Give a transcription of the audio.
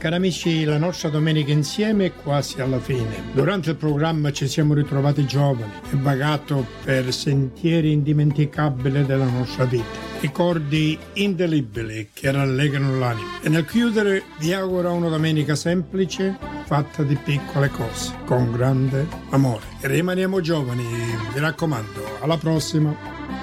cari amici, la nostra domenica insieme è quasi alla fine. Durante il programma ci siamo ritrovati giovani e vagato per sentieri indimenticabili della nostra vita. Ricordi indelebili che rallegrano l'anima. E nel chiudere vi auguro una domenica semplice, fatta di piccole cose, con grande amore. E rimaniamo giovani, vi raccomando, alla prossima.